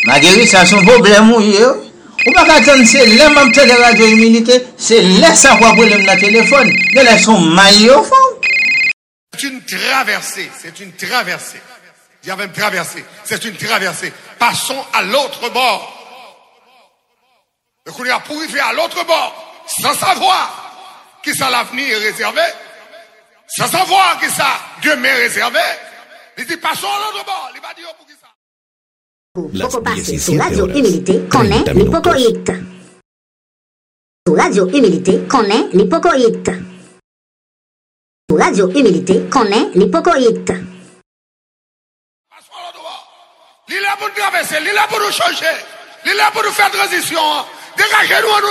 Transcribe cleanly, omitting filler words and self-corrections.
Marguerite, ça son problème, oui. Ou pas qu'attendre, c'est là, même de radio humilité, c'est là, ça quoi problème dans le téléphone. De là, son maillot au fond. C'est une traversée, c'est une traversée. Il y avait une traversée, c'est une traversée. Passons à l'autre bord. Le coup a pourrifié à l'autre bord, sans savoir qui ça l'avenir est réservé, sans savoir qui ça Dieu m'est réservé. Il dit passons à l'autre bord, il va dire pour qui ça. Poco passer sur Radio Humilité connaît l'hypocrite. Sur Radio Humilité connaît l'hypocrite. Sur Radio Humilité connaît l'hypocrite. Passons à l'autre bord. Il est là pour nous traverser, il est là pour nous changer, il est là pour nous faire transition. Dégagez-nous.